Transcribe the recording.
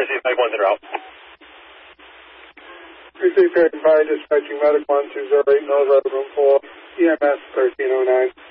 Receive Medic 1 to route. Receive Parish Fire, dispatching Medic 1, 208, North Road, room 4, EMS 1309.